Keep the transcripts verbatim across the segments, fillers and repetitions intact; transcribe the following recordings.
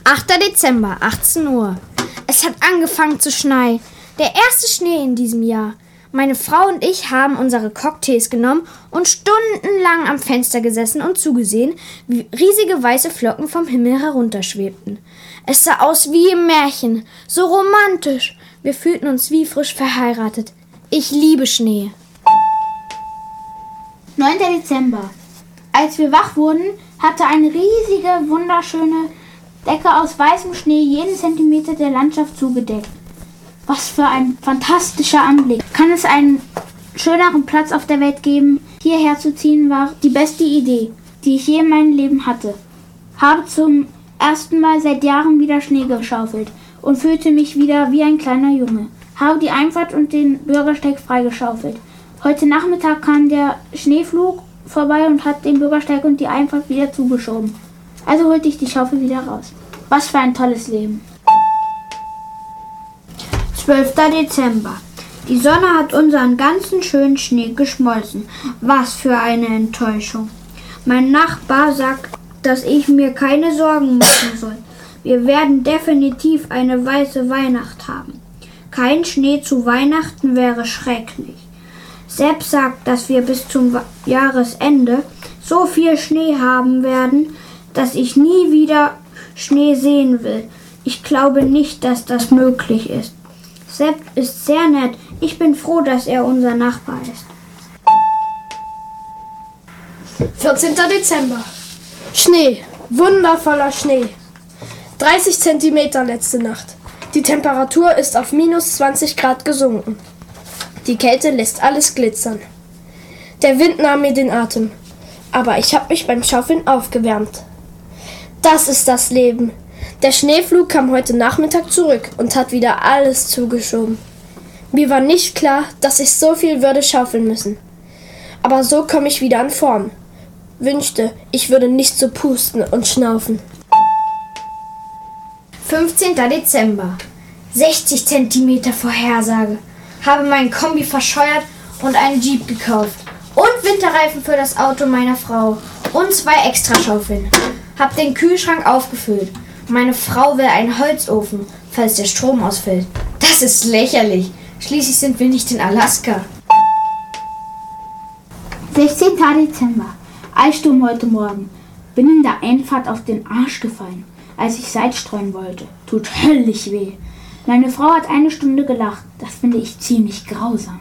achter Dezember, achtzehn Uhr. Es hat angefangen zu schneien. Der erste Schnee in diesem Jahr. Meine Frau und ich haben unsere Cocktails genommen und stundenlang am Fenster gesessen und zugesehen, wie riesige weiße Flocken vom Himmel herunterschwebten. Es sah aus wie im Märchen, so romantisch. Wir fühlten uns wie frisch verheiratet. Ich liebe Schnee. neunter Dezember. Als wir wach wurden, hatte eine riesige, wunderschöne Decke aus weißem Schnee jeden Zentimeter der Landschaft zugedeckt. Was für ein fantastischer Anblick. Kann es einen schöneren Platz auf der Welt geben? Hierher zu ziehen war die beste Idee, die ich je in meinem Leben hatte. Habe zum ersten Mal seit Jahren wieder Schnee geschaufelt und fühlte mich wieder wie ein kleiner Junge. Habe die Einfahrt und den Bürgersteig freigeschaufelt. Heute Nachmittag kam der Schneeflug vorbei und hat den Bürgersteig und die Einfahrt wieder zugeschoben. Also holte ich die Schaufel wieder raus. Was für ein tolles Leben. zwölfter Dezember. Die Sonne hat unseren ganzen schönen Schnee geschmolzen. Was für eine Enttäuschung. Mein Nachbar sagt, dass ich mir keine Sorgen machen soll. Wir werden definitiv eine weiße Weihnacht haben. Kein Schnee zu Weihnachten wäre schrecklich. Sepp sagt, dass wir bis zum Jahresende so viel Schnee haben werden, dass ich nie wieder Schnee sehen will. Ich glaube nicht, dass das möglich ist. Sepp ist sehr nett. Ich bin froh, dass er unser Nachbar ist. vierzehnter Dezember. Schnee. Wundervoller Schnee. dreißig Zentimeter letzte Nacht. Die Temperatur ist auf minus zwanzig Grad gesunken. Die Kälte lässt alles glitzern. Der Wind nahm mir den Atem. Aber ich habe mich beim Schaufeln aufgewärmt. Das ist das Leben. Der Schneeflug kam heute Nachmittag zurück und hat wieder alles zugeschoben. Mir war nicht klar, dass ich so viel würde schaufeln müssen. Aber so komme ich wieder an Form. Wünschte, ich würde nicht so pusten und schnaufen. fünfzehnter Dezember. sechzig Zentimeter Vorhersage. Habe meinen Kombi verscheuert und einen Jeep gekauft. Und Winterreifen für das Auto meiner Frau. Und zwei Extraschaufeln. Hab den Kühlschrank aufgefüllt. Meine Frau will einen Holzofen, falls der Strom ausfällt. Das ist lächerlich. Schließlich sind wir nicht in Alaska. sechzehnter Dezember. Eissturm heute Morgen. Bin in der Einfahrt auf den Arsch gefallen, als ich Salz streuen wollte. Tut höllisch weh. Meine Frau hat eine Stunde gelacht. Das finde ich ziemlich grausam.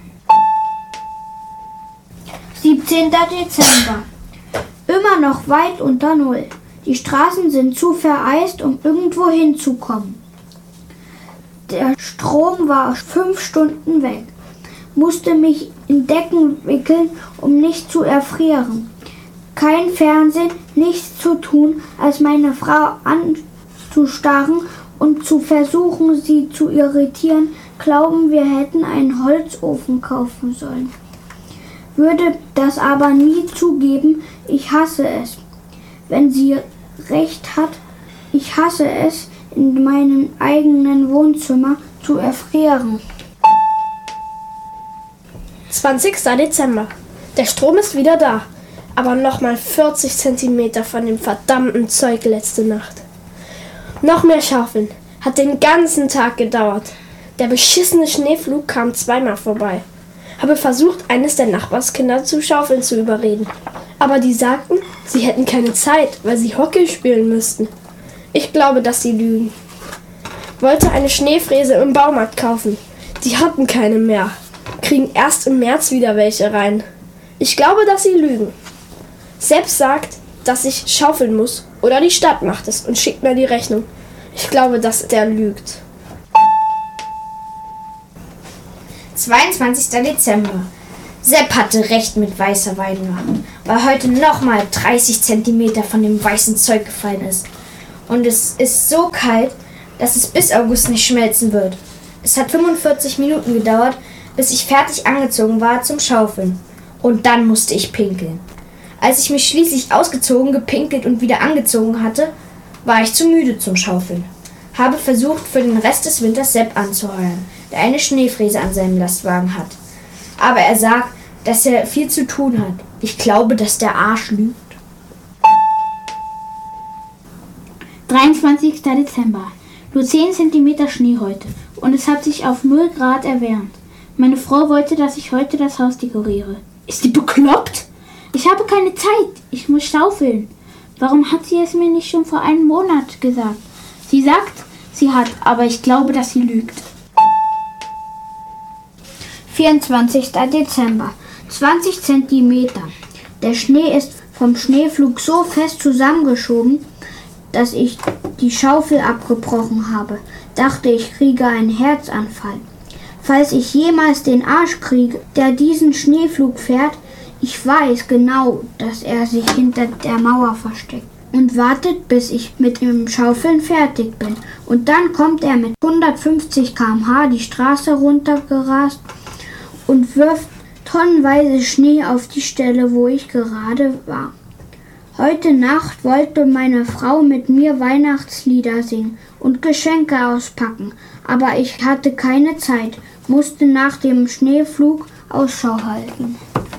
siebzehnter Dezember. Immer noch weit unter Null. Die Straßen sind zu vereist, um irgendwo hinzukommen. Der Strom war fünf Stunden weg. Musste mich in Decken wickeln, um nicht zu erfrieren. Kein Fernsehen, nichts zu tun, als meine Frau anzustarren und zu versuchen, sie zu irritieren. Glauben, wir hätten einen Holzofen kaufen sollen. Würde das aber nie zugeben. Ich hasse es. Wenn sie recht hat, ich hasse es, in meinem eigenen Wohnzimmer zu erfrieren. zwanzigster Dezember. Der Strom ist wieder da, aber nochmal vierzig Zentimeter von dem verdammten Zeug letzte Nacht. Noch mehr Schaufeln. Hat den ganzen Tag gedauert. Der beschissene Schneeflug kam zweimal vorbei. Habe versucht, eines der Nachbarskinder zu Schaufeln zu überreden. Aber die sagten, sie hätten keine Zeit, weil sie Hockey spielen müssten. Ich glaube, dass sie lügen. Wollte eine Schneefräse im Baumarkt kaufen. Die hatten keine mehr. Kriegen erst im März wieder welche rein. Ich glaube, dass sie lügen. Selbst sagt, dass ich schaufeln muss. Oder die Stadt macht es und schickt mir die Rechnung. Ich glaube, dass der lügt. zweiundzwanzigster Dezember. Sepp hatte recht mit weißer Weihnacht, weil heute nochmal dreißig Zentimeter von dem weißen Zeug gefallen ist. Und es ist so kalt, dass es bis August nicht schmelzen wird. Es hat fünfundvierzig Minuten gedauert, bis ich fertig angezogen war zum Schaufeln. Und dann musste ich pinkeln. Als ich mich schließlich ausgezogen, gepinkelt und wieder angezogen hatte, war ich zu müde zum Schaufeln. Habe versucht, für den Rest des Winters Sepp anzuheuern, der eine Schneefräse an seinem Lastwagen hat. Aber er sagt, dass er viel zu tun hat. Ich glaube, dass der Arsch lügt. dreiundzwanzigster Dezember. Nur zehn Zentimeter Schnee heute und es hat sich auf null Grad erwärmt. Meine Frau wollte, dass ich heute das Haus dekoriere. Ist die bekloppt? Ich habe keine Zeit. Ich muss schaufeln. Warum hat sie es mir nicht schon vor einem Monat gesagt? Sie sagt, sie hat, aber ich glaube, dass sie lügt. vierundzwanzigster Dezember. zwanzig Zentimeter. Der Schnee ist vom Schneeflug so fest zusammengeschoben, dass ich die Schaufel abgebrochen habe. Dachte, ich kriege einen Herzanfall. Falls ich jemals den Arsch kriege, der diesen Schneeflug fährt, ich weiß genau, dass er sich hinter der Mauer versteckt und wartet, bis ich mit dem Schaufeln fertig bin. Und dann kommt er mit hundertfünfzig Kilometer pro Stunde die Straße runtergerast und wirft tonnenweise Schnee auf die Stelle, wo ich gerade war. Heute Nacht wollte meine Frau mit mir Weihnachtslieder singen und Geschenke auspacken, aber ich hatte keine Zeit, musste nach dem Schneeflug Ausschau halten.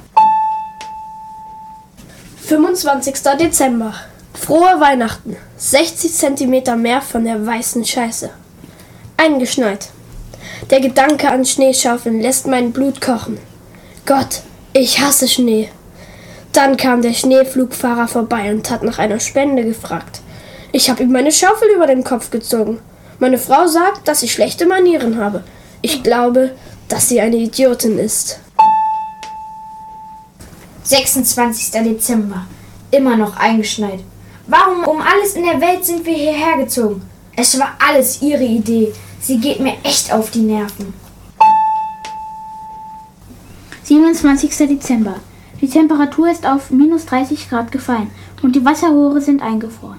fünfundzwanzigster Dezember. Frohe Weihnachten. sechzig Zentimeter mehr von der weißen Scheiße. Eingeschneit. Der Gedanke an Schneeschaufeln lässt mein Blut kochen. Gott, ich hasse Schnee. Dann kam der Schneeflugfahrer vorbei und hat nach einer Spende gefragt. Ich habe ihm meine Schaufel über den Kopf gezogen. Meine Frau sagt, dass ich schlechte Manieren habe. Ich glaube, dass sie eine Idiotin ist. sechsundzwanzigster Dezember. Immer noch eingeschneit. Warum um alles in der Welt sind wir hierher gezogen? Es war alles ihre Idee. Sie geht mir echt auf die Nerven. siebenundzwanzigster Dezember. Die Temperatur ist auf minus dreißig Grad gefallen und die Wasserrohre sind eingefroren.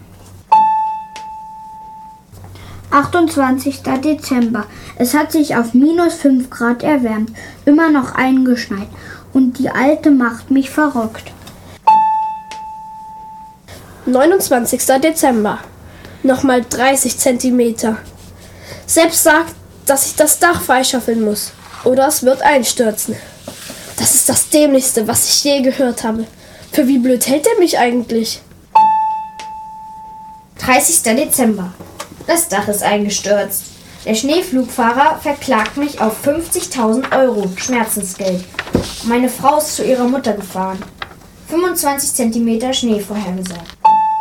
achtundzwanzigster Dezember. Es hat sich auf minus fünf Grad erwärmt, immer noch eingeschneit und die Alte macht mich verrückt. neunundzwanzigster Dezember. Nochmal dreißig Zentimeter. Selbst sagt, dass ich das Dach freischaufeln muss oder es wird einstürzen. Das ist das Dämlichste, was ich je gehört habe. Für wie blöd hält er mich eigentlich? dreißigster Dezember. Das Dach ist eingestürzt. Der Schneeflugfahrer verklagt mich auf fünfzigtausend Euro Schmerzensgeld. Meine Frau ist zu ihrer Mutter gefahren. fünfundzwanzig Zentimeter Schnee vorhergesagt.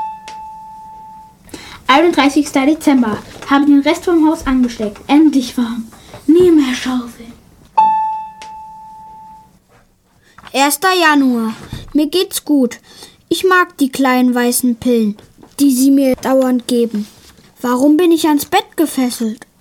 einunddreißigster Dezember. Habe den Rest vom Haus angesteckt. Endlich warm. Nie mehr Schaufeln. erster Januar. Mir geht's gut. Ich mag die kleinen weißen Pillen, die sie mir dauernd geben. Warum bin ich ans Bett gefesselt?